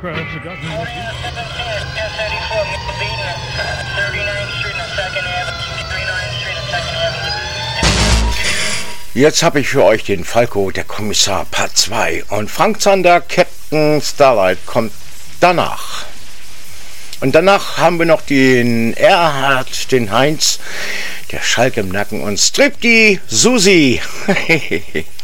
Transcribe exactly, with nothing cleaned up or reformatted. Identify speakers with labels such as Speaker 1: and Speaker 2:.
Speaker 1: Perhaps it got me lucky.
Speaker 2: Jetzt habe ich für euch den Falco, der Kommissar Part zwei. Und Frank Zander, Captain Starlight, kommt danach. Und danach haben wir noch den Erhard, den Heinz, der Schalk im Nacken und Strip die Susi.